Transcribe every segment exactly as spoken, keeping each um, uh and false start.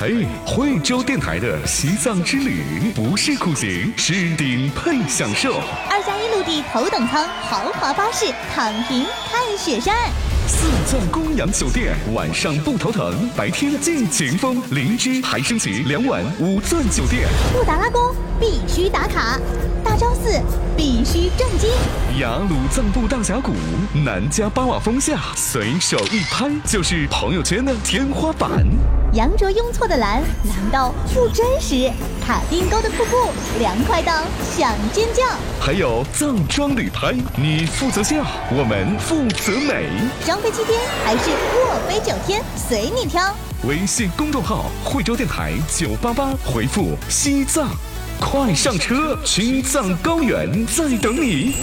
哎，惠州电台的西藏之旅不是苦行，是顶配享受。 二加一陆地头等舱豪华巴士，躺平看雪山。 四钻公羊酒店，晚上不头疼，白天尽情疯。灵芝还升级两晚五钻酒店。 布达拉宫必须打卡，大昭寺必须震惊。 雅鲁藏布大峡谷，南迦巴瓦峰下，随手一拍就是朋友圈的天花板。 羊卓雍措的蓝蓝到不真实，卡丁沟的瀑布凉快到想尖叫。 还有藏装旅拍，你负责笑，我们负责美。 张飞七天还是卧飞九天，随你挑。 微信公众号惠州电台九八八，回复西藏，快上车，青藏高原在等你。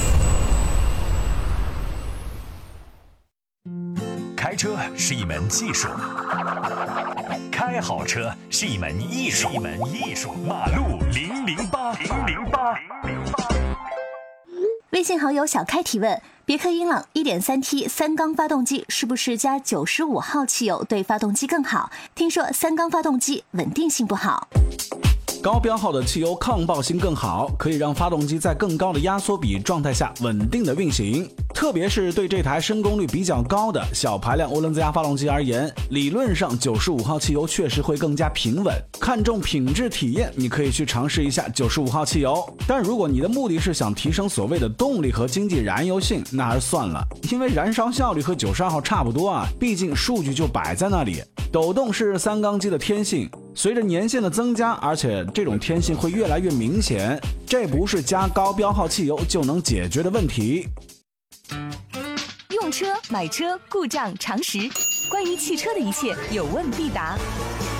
开车是一门技术，开好车是一门艺术，一门艺术。马路零零八零零八零零八。 微信好友小开提问：别克英朗 一点三 T 三缸发动机是不是加九十五号汽油对发动机更好？听说三缸发动机稳定性不好。 高标号的汽油抗爆性更好，可以让发动机在更高的压缩比状态下稳定的运行。特别是对这台升功率比较高的小排量涡轮增压发动机而言，理论上九十五号汽油确实会更加平稳。看重品质体验，你可以去尝试一下九十五号汽油。但如果你的目的是想提升所谓的动力和经济燃油性，那还是算了，因为燃烧效率和九十二号差不多啊，毕竟数据就摆在那里。抖动是三缸机的天性，随着年限的增加，而且这种天性会越来越明显，这不是加高标号汽油就能解决的问题。 用车、买车、故障常识，关于汽车的一切有问必答。